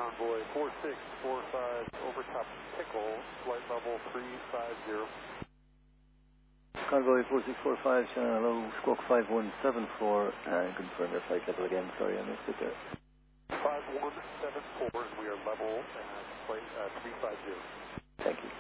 Convoy 4645 over top Pickle, flight level 350. Convoy 4645, hello, squawk 5174, and confirm your flight level again. Sorry, I missed it there. 5174, and we are level at flight 350. Thank you.